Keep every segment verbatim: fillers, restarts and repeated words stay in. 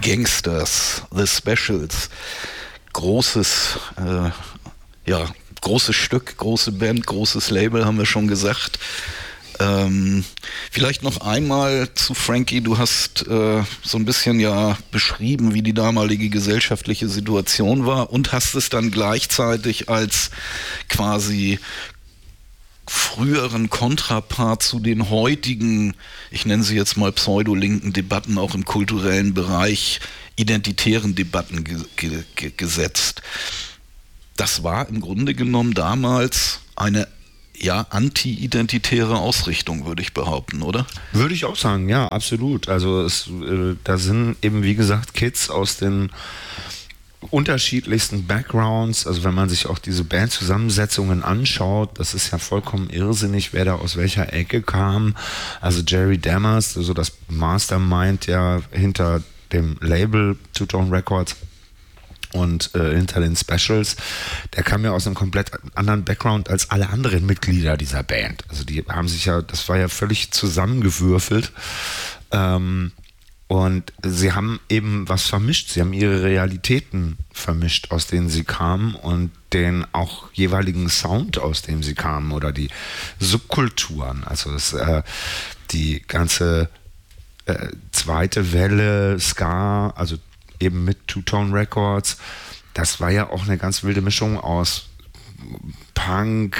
Gangsters, The Specials, großes, äh, ja, großes Stück, große Band, großes Label, haben wir schon gesagt. Ähm, vielleicht noch einmal zu Frankie, du hast äh, so ein bisschen ja beschrieben, wie die damalige gesellschaftliche Situation war und hast es dann gleichzeitig als quasi früheren Kontrapart zu den heutigen, ich nenne sie jetzt mal pseudolinken Debatten, auch im kulturellen Bereich, identitären Debatten ge- ge- ge- gesetzt. Das war im Grunde genommen damals eine ja, anti-identitäre Ausrichtung, würde ich behaupten, oder? Würde ich auch sagen, ja, absolut. Also es, äh, da sind eben, wie gesagt, Kids aus den unterschiedlichsten Backgrounds. Also wenn man sich auch diese Bandzusammensetzungen anschaut, das ist ja vollkommen irrsinnig, wer da aus welcher Ecke kam. Also Jerry Dammers, also das Mastermind ja hinter dem Label Two-Tone Records, und äh, hinter den Specials, der kam ja aus einem komplett anderen Background als alle anderen Mitglieder dieser Band. Also die haben sich ja, das war ja völlig zusammengewürfelt. Ähm, und sie haben eben was vermischt. Sie haben ihre Realitäten vermischt, aus denen sie kamen und den auch jeweiligen Sound, aus dem sie kamen, oder die Subkulturen. Also das, äh, die ganze äh, zweite Welle Ska, also eben mit Two-Tone Records, das war ja auch eine ganz wilde Mischung aus Punk,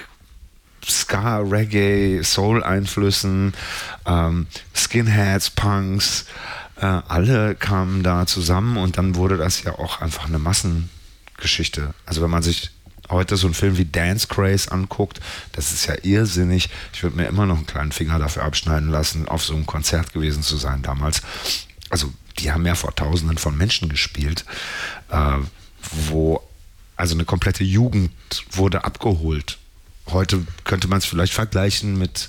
Ska, Reggae, Soul-Einflüssen, ähm, Skinheads, Punks, äh, alle kamen da zusammen und dann wurde das ja auch einfach eine Massengeschichte. Also wenn man sich heute so einen Film wie Dance Craze anguckt, das ist ja irrsinnig. Ich würde mir immer noch einen kleinen Finger dafür abschneiden lassen, auf so einem Konzert gewesen zu sein damals. Also die haben ja vor Tausenden von Menschen gespielt, äh, wo also eine komplette Jugend wurde abgeholt. Heute könnte man es vielleicht vergleichen mit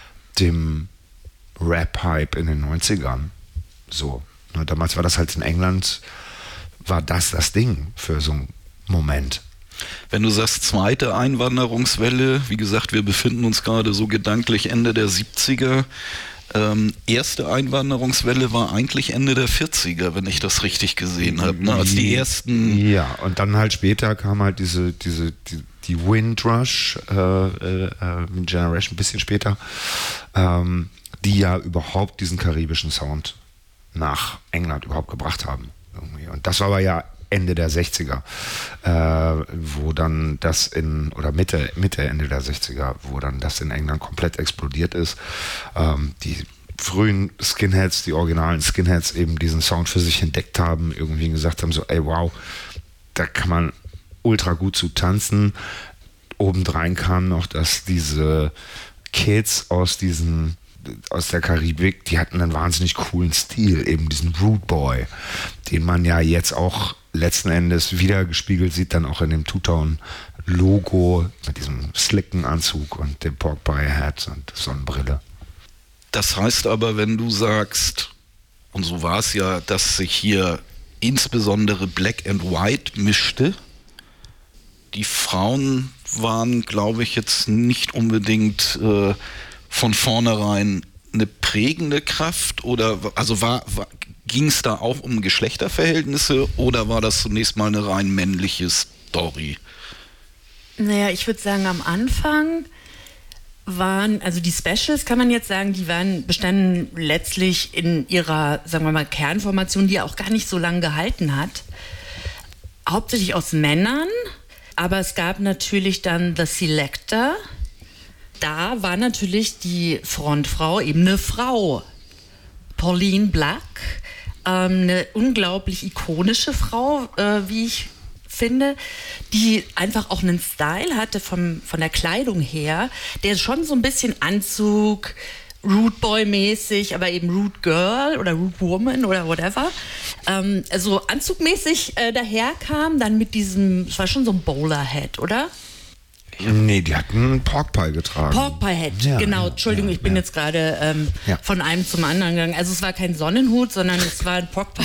dem Rap-Hype in den neunzigern. So, ne, damals war das halt in England, war das das Ding für so einen Moment. Wenn du sagst zweite Einwanderungswelle, wie gesagt, wir befinden uns gerade so gedanklich Ende der siebziger. Ähm, erste Einwanderungswelle war eigentlich Ende der vierziger, wenn ich das richtig gesehen habe, ne? Als die ersten... Ja, und dann halt später kam halt diese, diese, die, die Windrush äh, äh, Generation, ein bisschen später, ähm, die ja überhaupt diesen karibischen Sound nach England überhaupt gebracht haben. Irgendwie. Und das war aber ja Ende der sechziger, äh, wo dann das in, oder Mitte, Mitte, Ende der sechziger, wo dann das in England komplett explodiert ist. Ähm, die frühen Skinheads, die originalen Skinheads eben diesen Sound für sich entdeckt haben, irgendwie gesagt haben so, ey wow, da kann man ultra gut zu tanzen. Obendrein kam noch, dass diese Kids aus diesen aus der Karibik, die hatten einen wahnsinnig coolen Stil, eben diesen Rude Boy, den man ja jetzt auch letzten Endes wiedergespiegelt sieht, dann auch in dem Two-Tone-Logo mit diesem slicken Anzug und dem Pork-Pie-Hat und Sonnenbrille. Das heißt aber, wenn du sagst, und so war es ja, dass sich hier insbesondere Black and White mischte, die Frauen waren, glaube ich, jetzt nicht unbedingt äh, von vornherein eine prägende Kraft, oder also war, war ging es da auch um Geschlechterverhältnisse oder war das zunächst mal eine rein männliche Story? Naja, ich würde sagen, am Anfang waren, also die Specials kann man jetzt sagen, die waren, bestanden letztlich in ihrer, sagen wir mal, Kernformation, die ja auch gar nicht so lange gehalten hat, hauptsächlich aus Männern, aber es gab natürlich dann The Selector. Da war natürlich die Frontfrau eben eine Frau, Pauline Black, ähm, eine unglaublich ikonische Frau, äh, wie ich finde, die einfach auch einen Style hatte vom, von der Kleidung her, der schon so ein bisschen Anzug, Rude Boy-mäßig, aber eben Rude Girl oder Rude Woman oder whatever, ähm, also anzugmäßig äh, daherkam, dann mit diesem, es war schon so ein Bowler-Hat, oder? Nee, die hatten einen Pork Pie getragen. Pork Pie Hat, ja, genau. Ja, Entschuldigung, ja, ich bin ja. jetzt gerade ähm, ja. von einem zum anderen gegangen. Also es war kein Sonnenhut, sondern es war ein Pork Pie.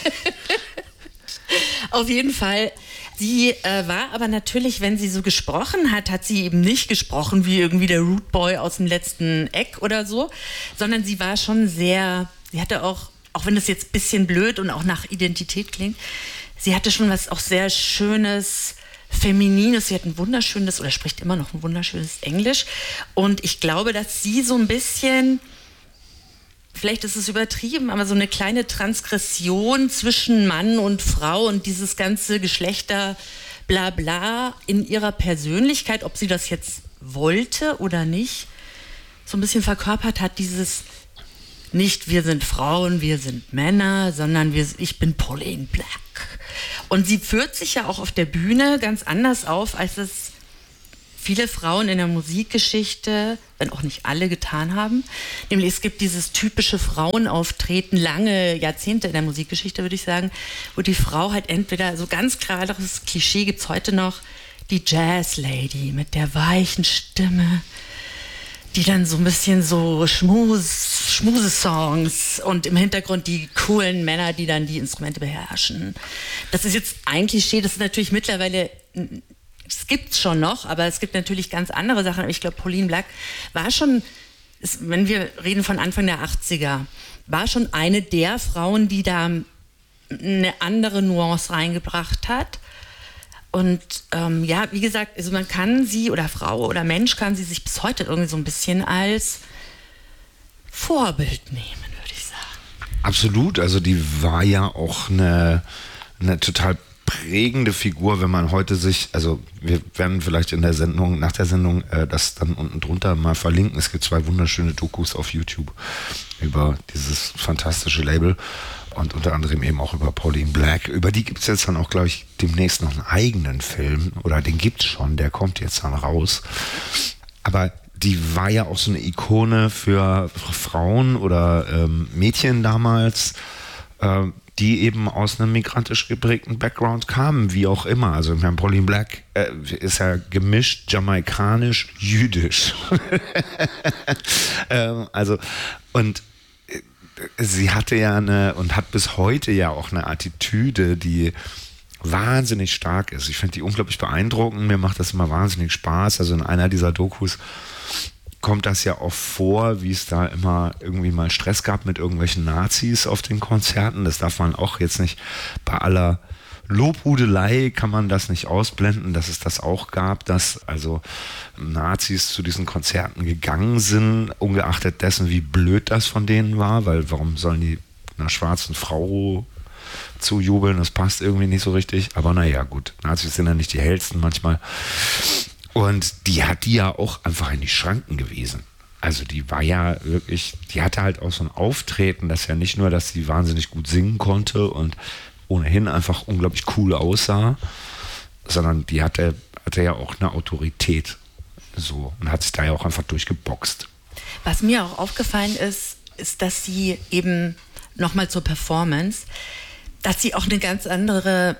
Auf jeden Fall. Sie äh, war aber natürlich, wenn sie so gesprochen hat, hat sie eben nicht gesprochen wie irgendwie der Rude Boy aus dem letzten Eck oder so, sondern sie war schon sehr, sie hatte auch auch wenn das jetzt ein bisschen blöd und auch nach Identität klingt, sie hatte schon was auch sehr Schönes, Feminines. Sie hat ein wunderschönes, oder spricht immer noch ein wunderschönes Englisch. Und ich glaube, dass sie so ein bisschen, vielleicht ist es übertrieben, aber so eine kleine Transgression zwischen Mann und Frau und dieses ganze Geschlechter Blabla in ihrer Persönlichkeit, ob sie das jetzt wollte oder nicht, so ein bisschen verkörpert hat, dieses nicht wir sind Frauen, wir sind Männer, sondern wir, ich bin Pauline Black. Und sie führt sich ja auch auf der Bühne ganz anders auf, als es viele Frauen in der Musikgeschichte, wenn auch nicht alle, getan haben. Nämlich es gibt dieses typische Frauenauftreten, lange Jahrzehnte in der Musikgeschichte, würde ich sagen, wo die Frau halt entweder, so ganz klares Klischee gibt es heute noch, die Jazz-Lady mit der weichen Stimme, die dann so ein bisschen so Schmus, Schmusesongs und im Hintergrund die coolen Männer, die dann die Instrumente beherrschen. Das ist jetzt ein Klischee, das ist natürlich mittlerweile, es gibt es schon noch, aber es gibt natürlich ganz andere Sachen. Ich glaube, Pauline Black war schon, ist, wenn wir reden von Anfang der achtziger, war schon eine der Frauen, die da eine andere Nuance reingebracht hat. Und ähm, ja, wie gesagt, also man kann sie, oder Frau oder Mensch, kann sie sich bis heute irgendwie so ein bisschen als Vorbild nehmen, würde ich sagen. Absolut, also die war ja auch eine, eine total prägende Figur, wenn man heute sich, also wir werden vielleicht in der Sendung, nach der Sendung äh, das dann unten drunter mal verlinken. Es gibt zwei wunderschöne Dokus auf YouTube über dieses fantastische Label. Und unter anderem eben auch über Pauline Black. Über die gibt es jetzt dann auch, glaube ich, demnächst noch einen eigenen Film. Oder den gibt es schon, der kommt jetzt dann raus. Aber die war ja auch so eine Ikone für Frauen oder ähm, Mädchen damals, äh, die eben aus einem migrantisch geprägten Background kamen, wie auch immer. Also Herrn Pauline Black äh, ist ja gemischt jamaikanisch, jüdisch. ähm, also und sie hatte ja eine und hat bis heute ja auch eine Attitüde, die wahnsinnig stark ist. Ich finde die unglaublich beeindruckend. Mir macht das immer wahnsinnig Spaß. Also in einer dieser Dokus kommt das ja auch vor, wie es da immer irgendwie mal Stress gab mit irgendwelchen Nazis auf den Konzerten. Das darf man auch jetzt nicht, bei aller Lobhudelei kann man das nicht ausblenden, dass es das auch gab, dass also Nazis zu diesen Konzerten gegangen sind, ungeachtet dessen, wie blöd das von denen war, weil warum sollen die einer schwarzen Frau zujubeln, das passt irgendwie nicht so richtig, aber naja, gut, Nazis sind ja nicht die hellsten manchmal. Und die hat die ja auch einfach in die Schranken gewiesen. Also die war ja wirklich, die hatte halt auch so ein Auftreten, das ja nicht nur, dass sie wahnsinnig gut singen konnte und ohnehin einfach unglaublich cool aussah, sondern die hatte, hatte ja auch eine Autorität so und hat sich da ja auch einfach durchgeboxt. Was mir auch aufgefallen ist, ist, dass sie eben nochmal zur Performance, dass sie auch eine ganz andere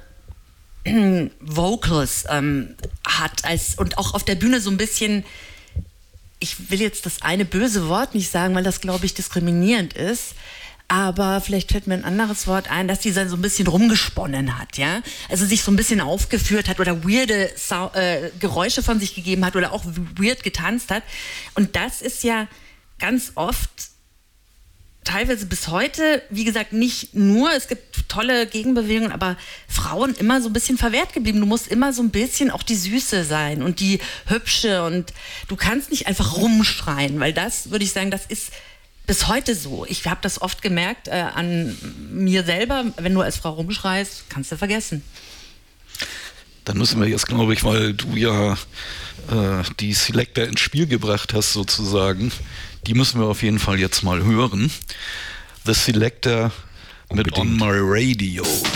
Vocals ähm, hat als, und auch auf der Bühne so ein bisschen, ich will jetzt das eine böse Wort nicht sagen, weil das, glaube ich, diskriminierend ist, aber vielleicht fällt mir ein anderes Wort ein, dass die dann so ein bisschen rumgesponnen hat, ja? Also sich so ein bisschen aufgeführt hat oder weirde Sau- äh, Geräusche von sich gegeben hat oder auch weird getanzt hat. Und das ist ja ganz oft, teilweise bis heute, wie gesagt, nicht nur, es gibt tolle Gegenbewegungen, aber Frauen immer so ein bisschen verwehrt geblieben. Du musst immer so ein bisschen auch die Süße sein und die Hübsche und du kannst nicht einfach rumschreien, weil das, würde ich sagen, das ist bis heute so. Ich habe das oft gemerkt äh, an mir selber. Wenn du als Frau rumschreist, kannst du vergessen. Dann müssen wir jetzt, glaube ich, weil du ja äh, die Selector ins Spiel gebracht hast sozusagen, die müssen wir auf jeden Fall jetzt mal hören. The Selector mit On My Radio.